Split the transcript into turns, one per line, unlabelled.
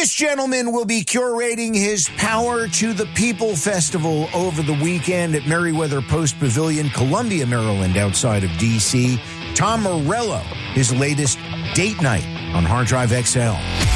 This gentleman will be curating his Power to the People Festival over the weekend at Merriweather Post Pavilion, Columbia, Maryland, outside of D.C. Tom Morello, his latest date night on Hard Drive XL.